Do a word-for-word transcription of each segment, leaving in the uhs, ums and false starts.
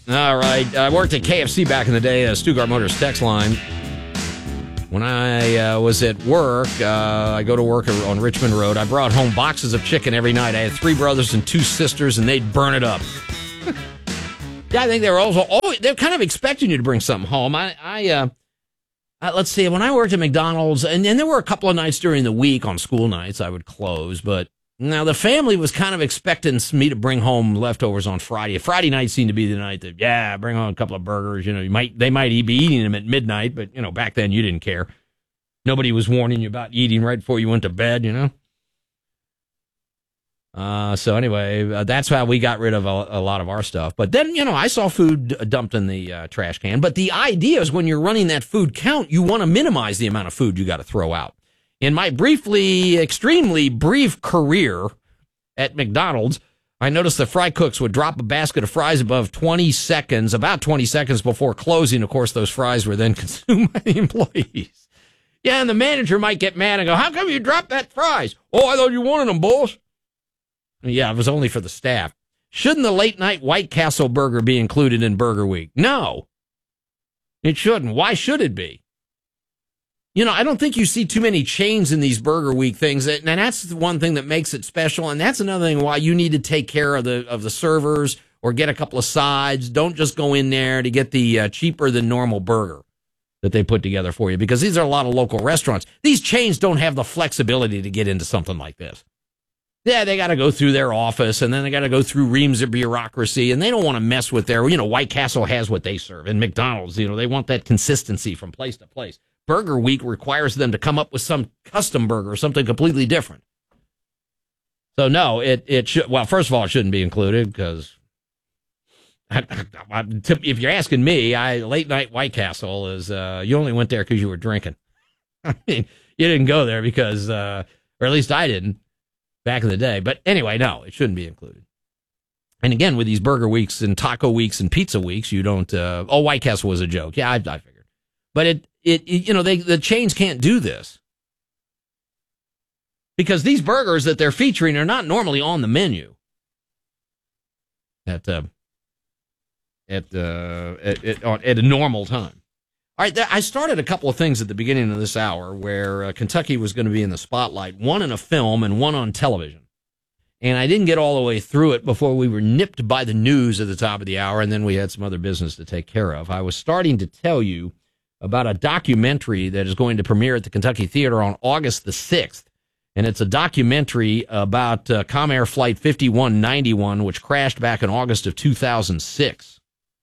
All right. I worked at K F C back in the day, uh, Stuttgart Motors text line. When I uh, was at work, uh, I go to work on Richmond Road. I brought home boxes of chicken every night. I had three brothers and two sisters, and they'd burn it up. Yeah, I think they were also always, they're kind of expecting you to bring something home. I, I uh, uh, let's see, when I worked at McDonald's, and, and there were a couple of nights during the week on school nights I would close, but now the family was kind of expecting me to bring home leftovers on Friday. Friday night seemed to be the night that, yeah, bring home a couple of burgers. You know, you might they might be eating them at midnight, but, you know, back then you didn't care. Nobody was warning you about eating right before you went to bed, you know. Uh, so anyway, uh, that's how we got rid of a, a lot of our stuff. But then, you know, I saw food dumped in the uh, trash can. But the idea is when you're running that food count, you want to minimize the amount of food you got to throw out. In my briefly, extremely brief career at McDonald's, I noticed the fry cooks would drop a basket of fries above twenty seconds, about twenty seconds before closing. Of course, those fries were then consumed by the employees. Yeah, and the manager might get mad and go, how come you dropped that fries? Oh, I thought you wanted them, boss. Yeah, it was only for the staff. Shouldn't the late-night White Castle burger be included in Burger Week? No, it shouldn't. Why should it be? You know, I don't think you see too many chains in these Burger Week things, and that's the one thing that makes it special, and that's another thing why you need to take care of the of the servers or get a couple of sides. Don't just go in there to get the uh, cheaper than normal burger that they put together for you, because these are a lot of local restaurants. These chains don't have the flexibility to get into something like this. Yeah, they got to go through their office, and then they got to go through reams of bureaucracy, and they don't want to mess with their, you know, White Castle has what they serve, and McDonald's, you know, they want that consistency from place to place. Burger Week requires them to come up with some custom burger, something completely different. So, no, it, it should, well, first of all, it shouldn't be included because if you're asking me, I late night White Castle is, uh, you only went there because you were drinking. I mean, you didn't go there because, uh, or at least I didn't back in the day. But anyway, no, it shouldn't be included. And again, with these Burger Weeks and Taco Weeks and Pizza Weeks, you don't, uh, oh, White Castle was a joke. Yeah, I, I figured. But it, It, it, you know, they, the chains can't do this because these burgers that they're featuring are not normally on the menu at uh, at, uh, at, at at a normal time. All right, I started a couple of things at the beginning of this hour where uh, Kentucky was going to be in the spotlight, one in a film and one on television. And I didn't get all the way through it before we were nipped by the news at the top of the hour, and then we had some other business to take care of. I was starting to tell you about a documentary that is going to premiere at the Kentucky Theater on August the sixth. And it's a documentary about uh, Comair Flight fifty-one ninety-one, which crashed back in August of two thousand six.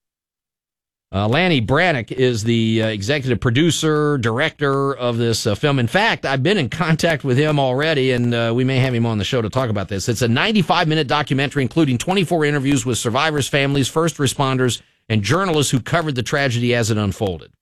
Uh, Lanny Brannock is the uh, executive producer, director of this uh, film. In fact, I've been in contact with him already, and uh, we may have him on the show to talk about this. It's a ninety-five minute documentary, including twenty-four interviews with survivors, families, first responders, and journalists who covered the tragedy as it unfolded.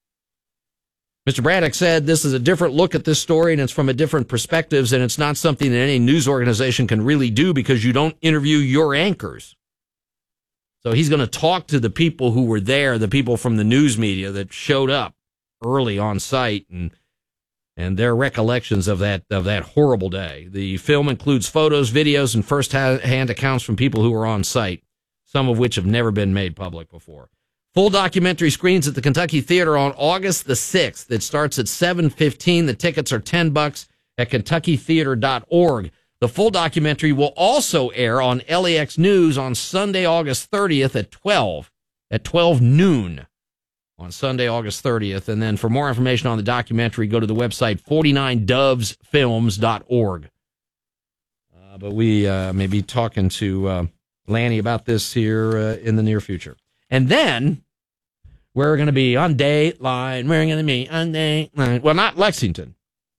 Mister Brannock said this is a different look at this story, and it's from a different perspectives, and it's not something that any news organization can really do because you don't interview your anchors. So he's going to talk to the people who were there, the people from the news media that showed up early on site, and and their recollections of that of that horrible day. The film includes photos, videos, and first-hand accounts from people who were on site, some of which have never been made public before. Full documentary screens at the Kentucky Theater on August the sixth. It starts at seven fifteen. The tickets are ten bucks at kentucky theater dot org. The full documentary will also air on L A X News on Sunday, August thirtieth at twelve, at twelve noon on Sunday, August thirtieth. And then for more information on the documentary, go to the website forty-nine doves films dot org. Uh, but we uh, may be talking to uh, Lanny about this here uh, in the near future. And then we're going to be on Dateline. We're going to be on Dateline. Well, not Lexington.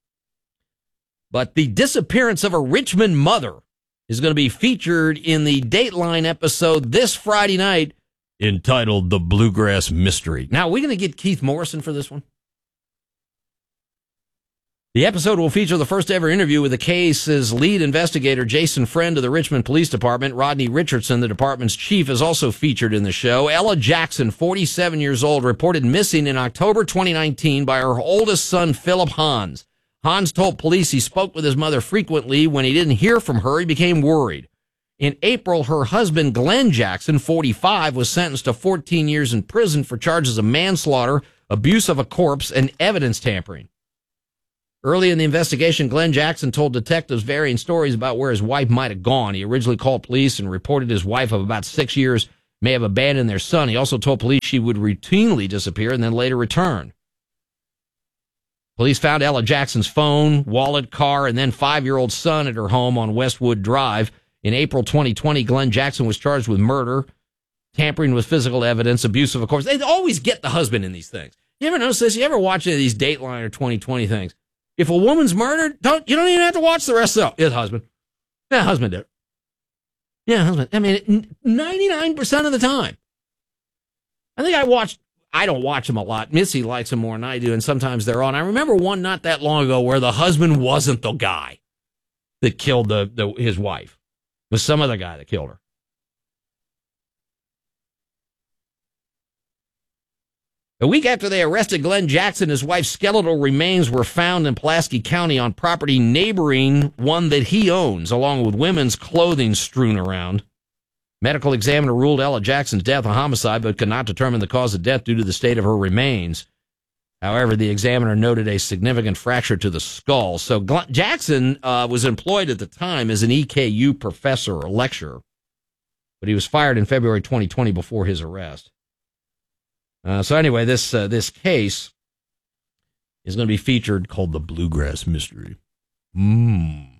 But the disappearance of a Richmond mother is going to be featured in the Dateline episode this Friday night entitled The Bluegrass Mystery. Now, are we going to get Keith Morrison for this one? The episode will feature the first ever interview with the case's lead investigator, Jason Friend of the Richmond Police Department. Rodney Richardson, the department's chief, is also featured in the show. Ella Jackson, forty-seven years old, reported missing in October twenty nineteen by her oldest son, Philip Hans. Hans told police he spoke with his mother frequently. When he didn't hear from her, he became worried. In April, her husband, Glenn Jackson, forty-five, was sentenced to fourteen years in prison for charges of manslaughter, abuse of a corpse, and evidence tampering. Early in the investigation, Glenn Jackson told detectives varying stories about where his wife might have gone. He originally called police and reported his wife of about six years may have abandoned their son. He also told police she would routinely disappear and then later return. Police found Ella Jackson's phone, wallet, car, and then five-year-old son at her home on Westwood Drive. In April twenty twenty, Glenn Jackson was charged with murder, tampering with physical evidence, abuse of a corpse. They always get the husband in these things. You ever notice this? You ever watch any of these Dateline or twenty twenty things? If a woman's murdered, don't you don't even have to watch the rest of it. It's husband. Yeah, husband did it. Yeah, husband. I mean, ninety-nine percent of the time. I think I watched, I don't watch them a lot. Missy likes them more than I do, and sometimes they're on. I remember one not that long ago where the husband wasn't the guy that killed the, the his wife. It was some other guy that killed her. A week after they arrested Glenn Jackson, his wife's skeletal remains were found in Pulaski County on property neighboring one that he owns, along with women's clothing strewn around. Medical examiner ruled Ella Jackson's death a homicide, but could not determine the cause of death due to the state of her remains. However, the examiner noted a significant fracture to the skull. So Glenn Jackson uh, was employed at the time as an E K U professor or lecturer, but he was fired in February twenty twenty before his arrest. Uh, so anyway, this uh, this case is going to be featured, called the Bluegrass Mystery. Mmm.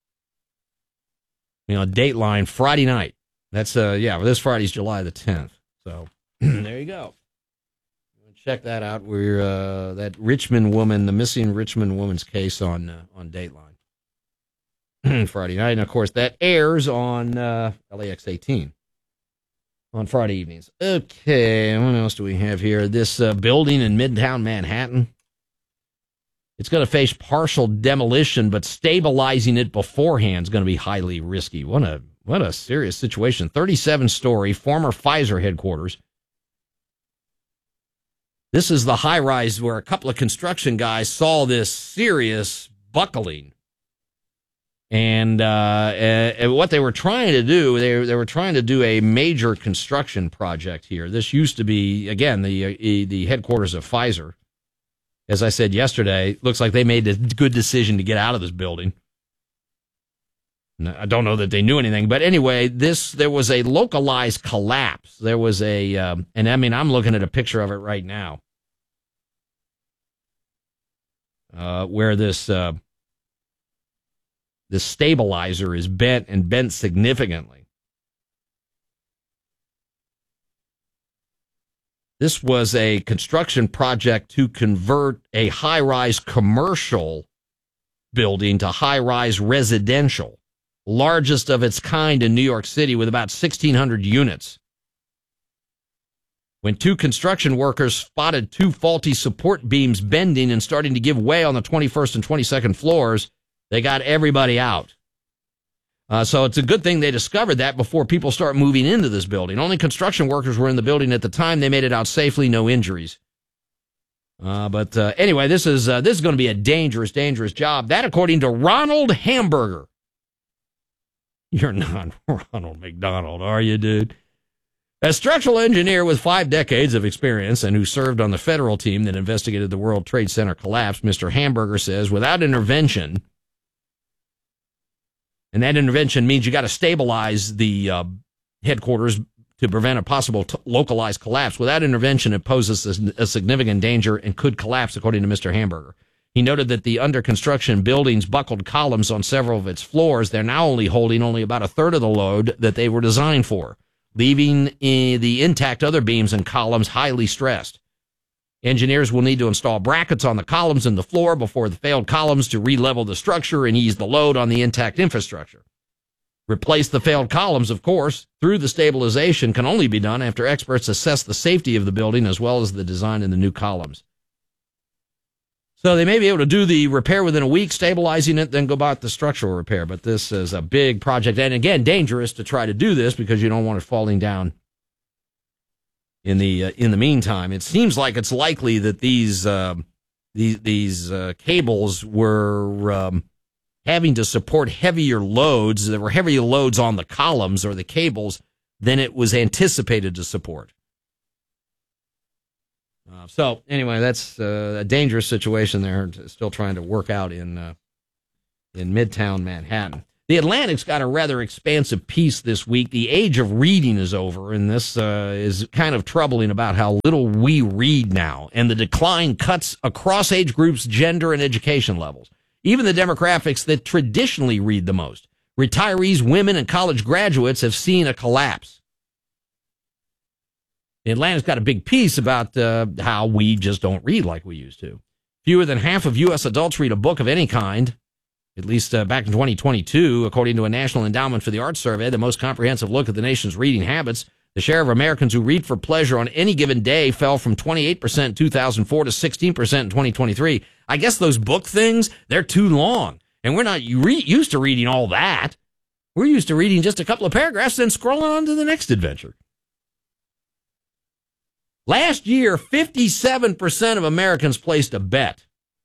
You know, Dateline Friday night. That's uh yeah, well, this Friday's July the tenth. So there you go. Check that out. We're uh, that Richmond woman, the missing Richmond woman's case on uh, on Dateline Friday night, and of course that airs on uh, L A X eighteen. On Friday evenings. Okay, what else do we have here? This uh, building in Midtown Manhattan. It's going to face partial demolition, but stabilizing it beforehand is going to be highly risky. What a what a serious situation. thirty-seven story, former Pfizer headquarters. This is the high-rise where a couple of construction guys saw this serious buckling. And, uh, and what they were trying to do, they, they were trying to do a major construction project here. This used to be, again, the uh, the headquarters of Pfizer. As I said yesterday, looks like they made a good decision to get out of this building. I don't know that they knew anything, but anyway, this there was a localized collapse. There was a, um, and I mean, I'm looking at a picture of it right now, uh, where this. Uh, The stabilizer is bent and bent significantly. This was a construction project to convert a high-rise commercial building to high-rise residential, largest of its kind in New York City with about sixteen hundred units. When two construction workers spotted two faulty support beams bending and starting to give way on the twenty-first and twenty-second floors, they got everybody out. Uh, so it's a good thing they discovered that before people start moving into this building. Only construction workers were in the building at the time. They made it out safely, no injuries. Uh, but uh, anyway, this is uh, this is going to be a dangerous, dangerous job. That, according to Ronald Hamburger. You're not Ronald McDonald, are you, dude? A structural engineer with five decades of experience and who served on the federal team that investigated the World Trade Center collapse, Mister Hamburger says, without intervention, and that intervention means you got to stabilize the uh, headquarters to prevent a possible t- localized collapse. Without intervention, it poses a, a significant danger and could collapse, according to Mister Hamburger. He noted that the under construction building's buckled columns on several of its floors, they're now only holding only about a third of the load that they were designed for, leaving in the intact other beams and columns highly stressed. Engineers will need to install brackets on the columns and the floor before the failed columns to re-level the structure and ease the load on the intact infrastructure. Replace the failed columns, of course, through the stabilization can only be done after experts assess the safety of the building as well as the design of the new columns. So they may be able to do the repair within a week, stabilizing it, then go about the structural repair. But this is a big project, and again, dangerous to try to do this because you don't want it falling down in the uh, in the meantime. It seems like it's likely that these uh, these these uh, cables were um, having to support heavier loads. There were heavier loads on the columns or the cables than it was anticipated to support. Uh, so anyway, that's uh, a dangerous situation there. Still trying to work out in uh, in Midtown Manhattan. The Atlantic's got a rather expansive piece this week. The age of reading is over, and this uh, is kind of troubling about how little we read now, and the decline cuts across age groups, gender, and education levels. Even the demographics that traditionally read the most, retirees, women, and college graduates, have seen a collapse. The Atlantic's got a big piece about uh, how we just don't read like we used to. Fewer than half of U S adults read a book of any kind. At least uh, back in twenty twenty-two, according to a National Endowment for the Arts survey, the most comprehensive look at the nation's reading habits, the share of Americans who read for pleasure on any given day fell from twenty-eight percent in two thousand four to sixteen percent in twenty twenty-three. I guess those book things, they're too long. And we're not re- used to reading all that. We're used to reading just a couple of paragraphs, then scrolling on to the next adventure. Last year, fifty-seven percent of Americans placed a bet.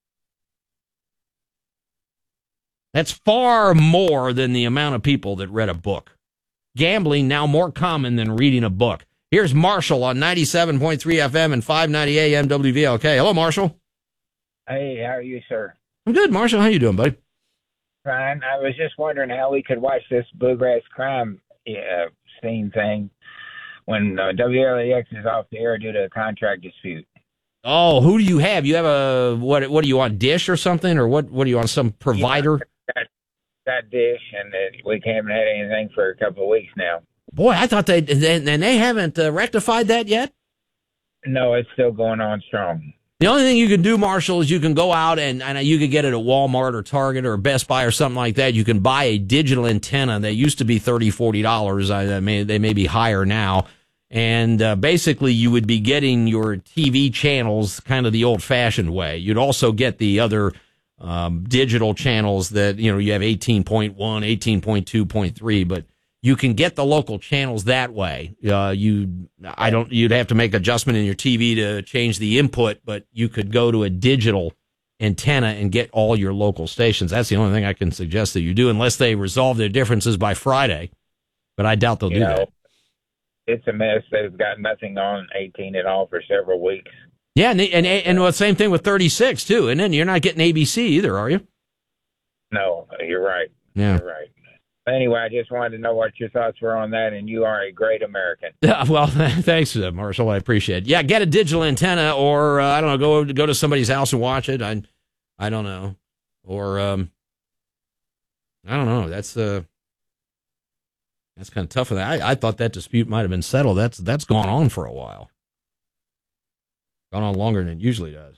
That's far more than the amount of people that read a book. Gambling now more common than reading a book. Here's Marshall on ninety-seven point three F M and five ninety A M W V L K. Hello, Marshall. Hey, how are you, sir? I'm good, Marshall. How you doing, buddy? Fine. I was just wondering how we could watch this bluegrass crime uh, scene thing when uh, W L A X is off the air due to a contract dispute. Oh, who do you have? You have a, what What are you on, Dish or something? Or what What are you on, some provider? Yeah, that, that Dish, and uh, we haven't had anything for a couple of weeks now. Boy, I thought they, and they, they haven't uh, rectified that yet? No, it's still going on strong. The only thing you can do, Marshall, is you can go out and, and you could get it at Walmart or Target or Best Buy or something like that. You can buy a digital antenna. They used to be thirty dollars, forty dollars. I, I mean, they may be higher now. And uh, basically, you would be getting your T V channels kind of the old-fashioned way. You'd also get the other um, digital channels that, you know, you have eighteen point one, eighteen point two point three, but you can get the local channels that way. Uh, you, I don't, you'd have to make adjustment in your T V to change the input, but you could go to a digital antenna and get all your local stations. That's the only thing I can suggest that you do, unless they resolve their differences by Friday. But I doubt they'll you do know, that. It's a mess. They've got nothing on eighteen at all for several weeks. Yeah, and and, and well, same thing with thirty-six too. And then you're not getting A B C either, are you? No, you're right. Yeah. You're right. Anyway, I just wanted to know what your thoughts were on that, and you are a great American. Yeah, well, thanks, uh, Marshall. I appreciate it. Yeah, get a digital antenna, or uh, I don't know, go go to somebody's house and watch it. I, I don't know, or um, I don't know. That's uh, that's kind of tough. I I thought that dispute might have been settled. That's that's gone on for a while. Gone on longer than it usually does.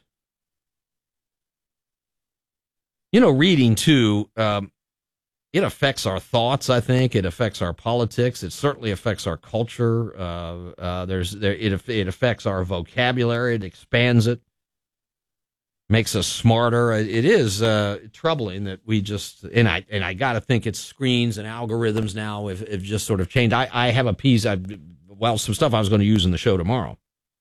You know, reading too. Um, It affects our thoughts, I think. It affects our politics. It certainly affects our culture. Uh, uh, there's there it it affects our vocabulary. It expands it, makes us smarter. It is uh, troubling that we just and I and I got to think it's screens and algorithms now have, have just sort of changed. I, I have a piece. I well, some stuff I was going to use in the show tomorrow.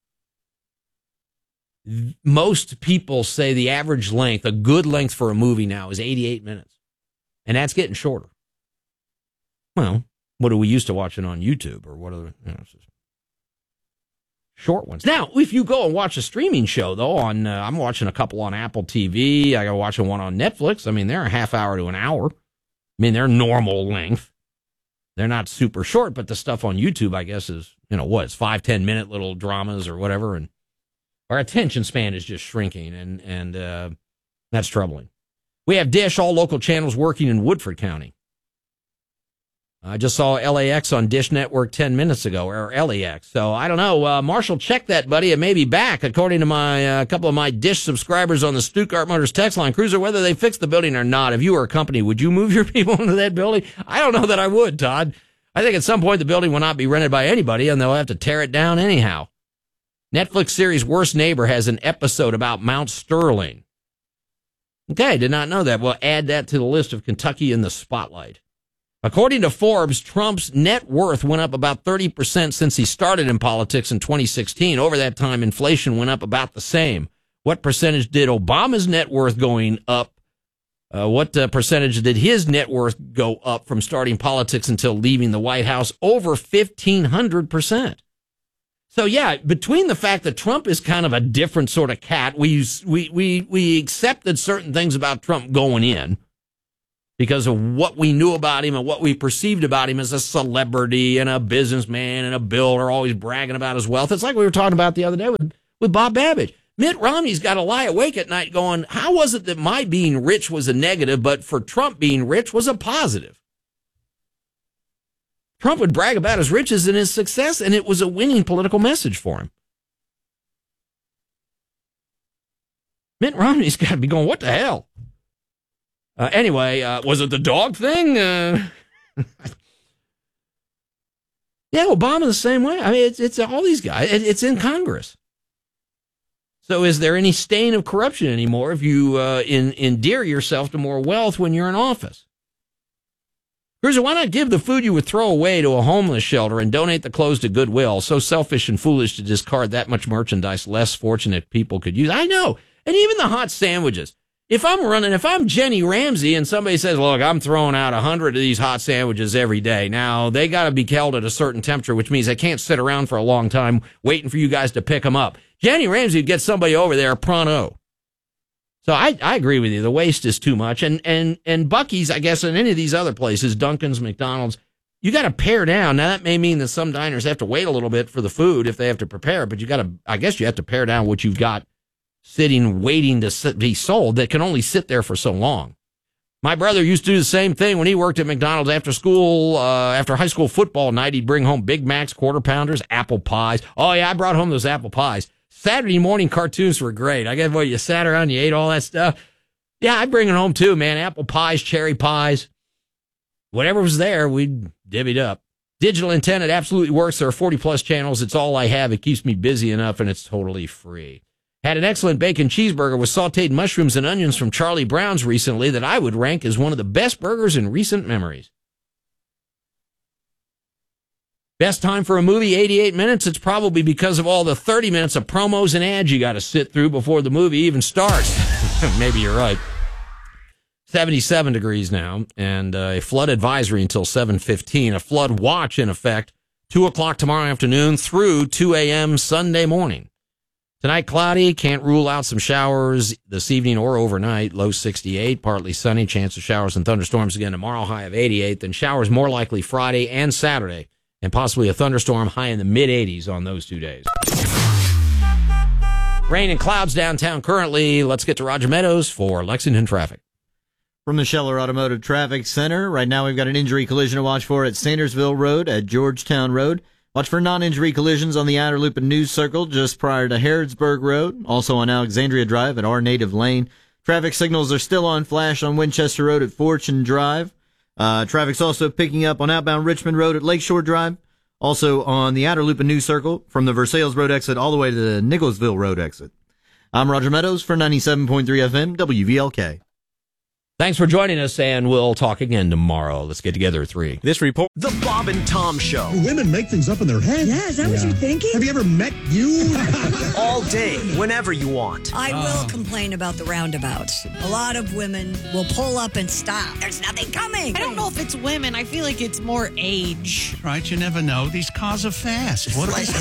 Most people say the average length, a good length for a movie now, is eighty-eight minutes. And that's getting shorter. Well, what are we used to watching on YouTube or what are the, you know, just short ones? Now, if you go and watch a streaming show, though, on uh, I'm watching a couple on Apple T V. I got watching one on Netflix. I mean, they're a half hour to an hour. I mean, they're normal length. They're not super short, but the stuff on YouTube, I guess, is, you know, what? It's five, ten minute little dramas or whatever. And our attention span is just shrinking, and, and uh, that's troubling. We have Dish, all local channels working in Woodford County. I just saw L A X on Dish Network ten minutes ago, or L A X. So I don't know. Uh, Marshall, check that, buddy. It may be back, according to my a uh, couple of my Dish subscribers on the Stuttgart Motors text line. Cruiser, whether they fix the building or not, if you were a company, would you move your people into that building? I don't know that I would, Todd. I think at some point the building will not be rented by anybody, and they'll have to tear it down anyhow. Netflix series Worst Neighbor has an episode about Mount Sterling. Okay, did not know that. We'll add that to the list of Kentucky in the spotlight. According to Forbes, Trump's net worth went up about thirty percent since he started in politics in twenty sixteen. Over that time, inflation went up about the same. What percentage did Obama's net worth going up Uh, what uh, percentage did his net worth go up from starting politics until leaving the White House? Over fifteen hundred percent. So, yeah, between the fact that Trump is kind of a different sort of cat, we we we we accepted certain things about Trump going in because of what we knew about him and what we perceived about him as a celebrity and a businessman and a builder, always bragging about his wealth. It's like we were talking about the other day with, with Bob Babbage. Mitt Romney's got to lie awake at night going, how was it that my being rich was a negative, but for Trump being rich was a positive? Trump would brag about his riches and his success, and it was a winning political message for him. Mitt Romney's got to be going, what the hell? Uh, anyway, uh, was it the dog thing? Uh, yeah, Obama the same way. I mean, it's, it's all these guys. It, it's in Congress. So is there any stain of corruption anymore if you uh, in, endear yourself to more wealth when you're in office? Cruiser, why not give the food you would throw away to a homeless shelter and donate the clothes to Goodwill? So selfish and foolish to discard that much merchandise less fortunate people could use. I know. And even the hot sandwiches. If I'm running, if I'm Jenny Ramsey and somebody says, look, I'm throwing out a hundred of these hot sandwiches every day. Now, they got to be held at a certain temperature, which means they can't sit around for a long time waiting for you guys to pick them up. Jenny Ramsey would get somebody over there pronto. So I, I agree with you. The waste is too much. And, and, and Buc-ee's, I guess, and any of these other places, Dunkin's, McDonald's, you got to pare down. Now, that may mean that some diners have to wait a little bit for the food if they have to prepare, but you got to, I guess you have to pare down what you've got sitting, waiting to sit, be sold that can only sit there for so long. My brother used to do the same thing when he worked at McDonald's after school, uh, after high school football night. He'd bring home Big Macs, quarter pounders, apple pies. Oh, yeah, I brought home those apple pies. Saturday morning cartoons were great. I guess what you sat around, you ate all that stuff. Yeah, I bring it home too, man. Apple pies, cherry pies, whatever was there, we'd divvied up. Digital antenna, it absolutely works. There are forty plus channels. It's all I have. It keeps me busy enough, and it's totally free. Had an excellent bacon cheeseburger with sauteed mushrooms and onions from Charlie Brown's recently that I would rank as one of the best burgers in recent memories. Best time for a movie, eighty-eight minutes. It's probably because of all the thirty minutes of promos and ads you got to sit through before the movie even starts. Maybe you're right. seventy-seven degrees now, and uh, a flood advisory until seven fifteen. A flood watch in effect, two o'clock tomorrow afternoon through two a.m. Sunday morning. Tonight, cloudy. Can't rule out some showers this evening or overnight. Low sixty-eight, partly sunny. Chance of showers and thunderstorms again tomorrow. High of eighty-eight. Then showers more likely Friday and Saturday. And possibly a thunderstorm high in the mid-eighties on those two days. Rain and clouds downtown currently. Let's get to Roger Meadows for Lexington traffic. From the Scheller Automotive Traffic Center, right now we've got an injury collision to watch for at Sandersville Road at Georgetown Road. Watch for non-injury collisions on the outer loop and News Circle just prior to Harrodsburg Road. Also on Alexandria Drive at Our Native Lane. Traffic signals are still on flash on Winchester Road at Fortune Drive. Uh, traffic's also picking up on outbound Richmond Road at Lakeshore Drive. Also on the outer loop and News Circle from the Versailles Road exit all the way to the Nicholsville Road exit. I'm Roger Meadows for ninety-seven point three F M W V L K. Thanks for joining us, and we'll talk again tomorrow. Let's get together at three. This report. The Bob and Tom Show. Women make things up in their head. Yeah, is that yeah. what you're thinking? Have you ever met you? All day, whenever you want. I will uh. complain about the roundabouts. A lot of women will pull up and stop. There's nothing coming. I don't know if it's women. I feel like it's more age. Right, you never know. These cars are fast. What they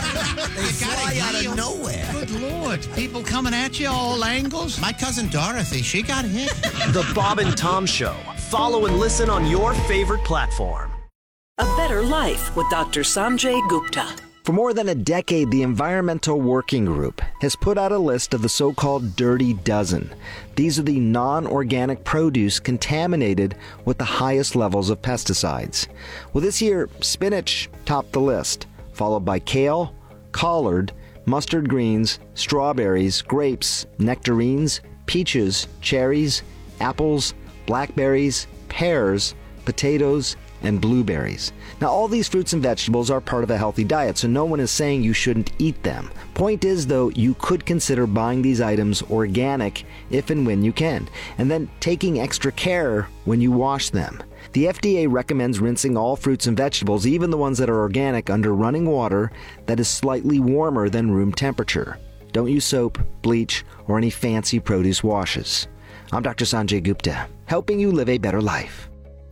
fly out of nowhere. Good Lord. People coming at you all angles. My cousin Dorothy, she got hit. The Bob and Tom Show. Follow and listen on your favorite platform. A Better Life with Doctor Sanjay Gupta. For more than a decade, the Environmental Working Group has put out a list of the so-called Dirty Dozen. These are the non-organic produce contaminated with the highest levels of pesticides. Well, this year, spinach topped the list, followed by kale, collard, mustard greens, strawberries, grapes, nectarines, peaches, cherries, apples, blackberries, pears, potatoes, and blueberries. Now, all these fruits and vegetables are part of a healthy diet, so no one is saying you shouldn't eat them. Point is, though, you could consider buying these items organic if and when you can, and then taking extra care when you wash them. The F D A recommends rinsing all fruits and vegetables, even the ones that are organic, under running water that is slightly warmer than room temperature. Don't use soap, bleach, or any fancy produce washes. I'm Doctor Sanjay Gupta, helping you live a better life.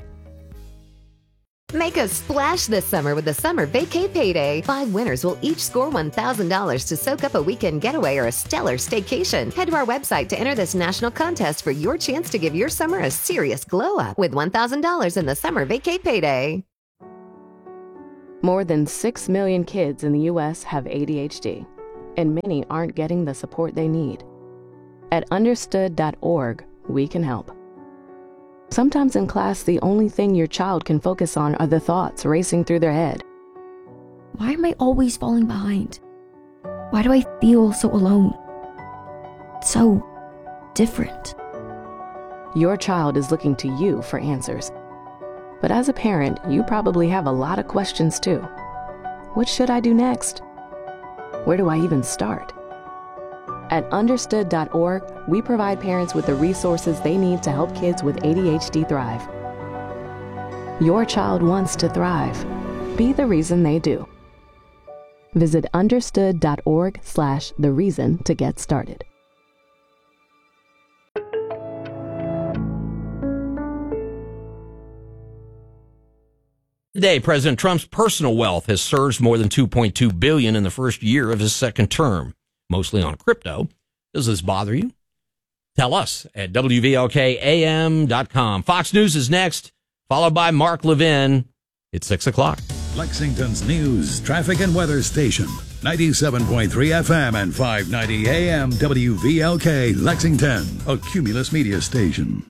Make a splash this summer with the Summer Vacay Payday. Five winners will each score one thousand dollars to soak up a weekend getaway or a stellar staycation. Head to our website to enter this national contest for your chance to give your summer a serious glow up with one thousand dollars in the Summer Vacay Payday. More than six million kids in the U S have A D H D, and many aren't getting the support they need. At understood dot org, we can help. Sometimes in class, the only thing your child can focus on are the thoughts racing through their head. Why am I always falling behind? Why do I feel so alone? So different. Your child is looking to you for answers. But as a parent, you probably have a lot of questions too. What should I do next? Where do I even start? At understood dot org, we provide parents with the resources they need to help kids with A D H D thrive. Your child wants to thrive. Be the reason they do. Visit understood dot org slash the reason to get started. Today, President Trump's personal wealth has surged more than two point two billion dollars in the first year of his second term, mostly on crypto. Does this bother you? Tell us at W V L K A M dot com. Fox News is next, followed by Mark Levin. It's six o'clock. Lexington's news, traffic, and weather station. ninety-seven point three F M and five ninety A M W V L K Lexington, a Cumulus media station.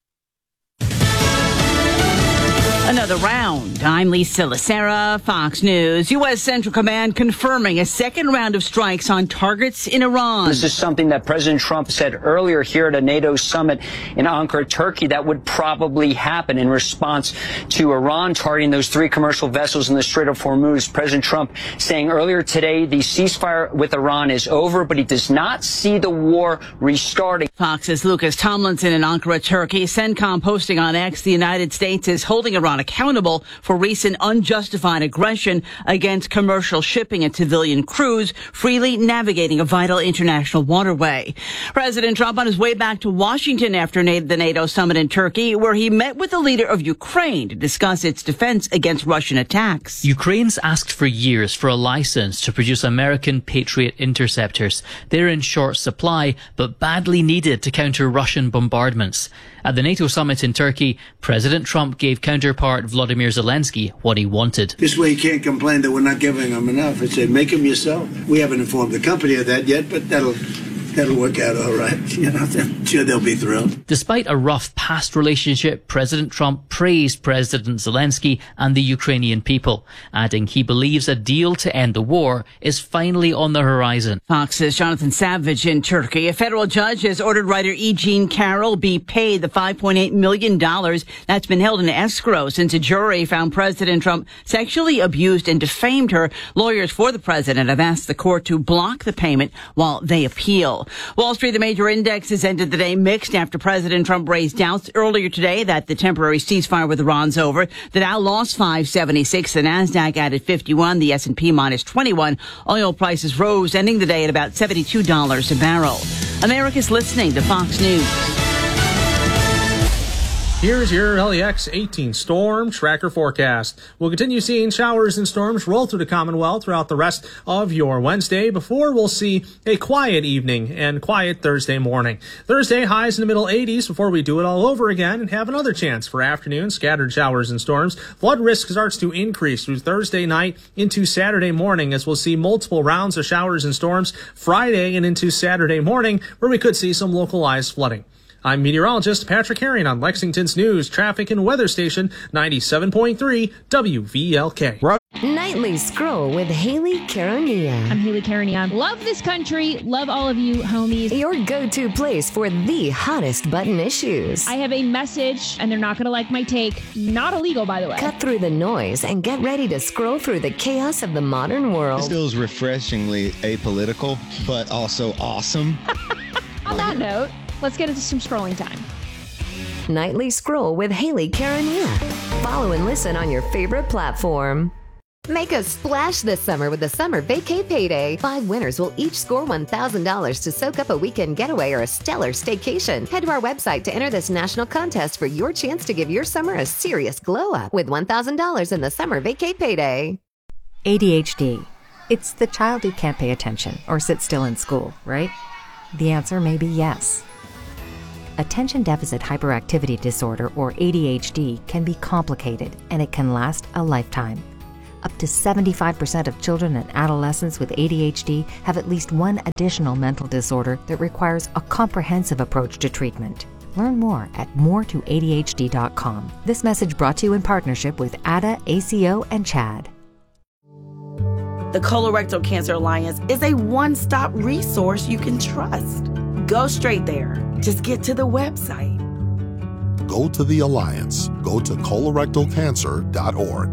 Another round. I'm Lisa Lacera, Fox News. U S. Central Command confirming a second round of strikes on targets in Iran. This is something that President Trump said earlier here at a NATO summit in Ankara, Turkey, that would probably happen in response to Iran targeting those three commercial vessels in the Strait of Hormuz. President Trump saying earlier today the ceasefire with Iran is over, but he does not see the war restarting. Fox's Lucas Tomlinson in Ankara, Turkey. CENTCOM posting on X, the United States is holding Iran accountable for recent unjustified aggression against commercial shipping and civilian crews freely navigating a vital international waterway. President Trump on his way back to Washington after the NATO summit in Turkey, where he met with the leader of Ukraine to discuss its defense against Russian attacks. Ukraine's asked for years for a license to produce American Patriot interceptors. They're in short supply, but badly needed to counter Russian bombardments. At the NATO summit in Turkey, President Trump gave counterpart Vladimir Zelensky what he wanted. This way he can't complain that we're not giving him enough. I said, make him yourself. We haven't informed the company of that yet, but that'll that'll work out all right. You know, I'm sure they'll be thrilled. Despite a rough past relationship, President Trump praised President Zelensky and the Ukrainian people, adding he believes a deal to end the war is finally on the horizon. Fox's Jonathan Savage in Turkey. A federal judge has ordered writer E. Jean Carroll be paid the five point eight million dollars that's been held in escrow since a jury found President Trump sexually abused and defamed her. Lawyers for the president have asked the court to block the payment while they appeal. Wall Street, the major indexes ended the day mixed after President Trump raised doubts earlier today that the temporary ceasefire with Iran's over. The Dow lost five seventy-six. The Nasdaq added fifty-one. The S and P minus twenty-one. Oil prices rose, ending the day at about seventy-two dollars a barrel. America's listening to Fox News. Here's your L E X eighteen storm tracker forecast. We'll continue seeing showers and storms roll through the Commonwealth throughout the rest of your Wednesday before we'll see a quiet evening and quiet Thursday morning. Thursday, highs in the middle eighties before we do it all over again and have another chance for afternoon scattered showers and storms. Flood risk starts to increase through Thursday night into Saturday morning as we'll see multiple rounds of showers and storms Friday and into Saturday morning where we could see some localized flooding. I'm meteorologist Patrick Herring on Lexington's news, traffic, and weather station ninety-seven point three W V L K. Nightly Scroll with Haley Caronia. I'm Haley Caronia. Love this country. Love all of you, homies. Your go-to place for the hottest button issues. I have a message, and they're not going to like my take. Not illegal, by the way. Cut through the noise and get ready to scroll through the chaos of the modern world. This feels refreshingly apolitical, but also awesome. On that note, let's get into some scrolling time. Nightly Scroll with Haley Caronia. Follow and listen on your favorite platform. Make a splash this summer with the Summer Vacay Payday. Five winners will each score one thousand dollars to soak up a weekend getaway or a stellar staycation. Head to our website to enter this national contest for your chance to give your summer a serious glow-up with one thousand dollars in the Summer Vacay Payday. A D H D. It's the child who can't pay attention or sit still in school, right? The answer may be yes. Attention Deficit Hyperactivity Disorder, or A D H D, can be complicated and it can last a lifetime. Up to seventy-five percent of children and adolescents with A D H D have at least one additional mental disorder that requires a comprehensive approach to treatment. Learn more at more to A D H D dot com. This message brought to you in partnership with A D A, A C O, and CHAD. The Colorectal Cancer Alliance is a one-stop resource you can trust. Go straight there. Just get to the website. Go to the Alliance. Go to colorectal cancer dot org.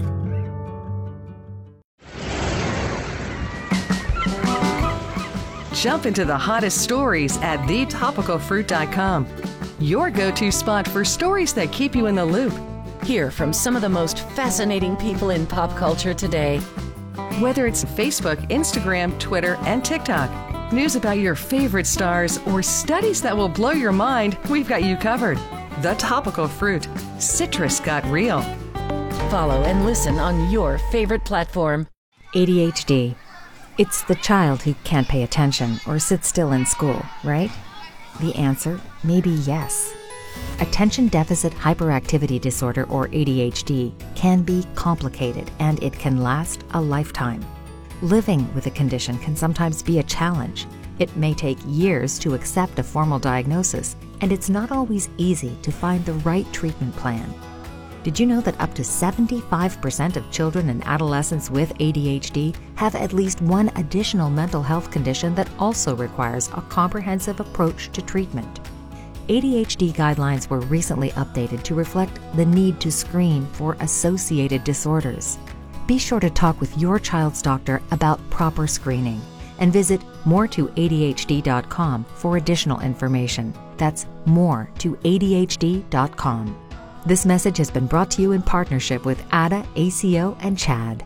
Jump into the hottest stories at the topical fruit dot com. Your go-to spot for stories that keep you in the loop. Hear from some of the most fascinating people in pop culture today. Whether it's Facebook, Instagram, Twitter, and TikTok, news about your favorite stars, or studies that will blow your mind, we've got you covered. The Topical Fruit. Citrus got real. Follow and listen on your favorite platform. A D H D. It's the child who can't pay attention or sit still in school, right? The answer may be yes. Attention Deficit Hyperactivity Disorder, or A D H D, can be complicated and it can last a lifetime. Living with a condition can sometimes be a challenge. It may take years to accept a formal diagnosis, and it's not always easy to find the right treatment plan. Did you know that up to seventy-five percent of children and adolescents with A D H D have at least one additional mental health condition that also requires a comprehensive approach to treatment? A D H D guidelines were recently updated to reflect the need to screen for associated disorders. Be sure to talk with your child's doctor about proper screening and visit more to A D H D dot com for additional information. That's more to A D H D dot com. This message has been brought to you in partnership with A D A, A C O, and CHAD.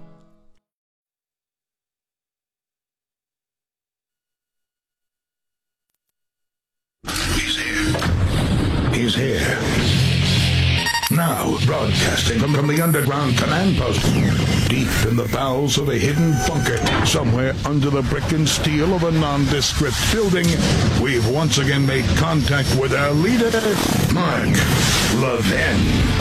He's here. He's here. Now, broadcasting from, from the underground command post, deep in the bowels of a hidden bunker, somewhere under the brick and steel of a nondescript building, we've once again made contact with our leader, Mark Levin.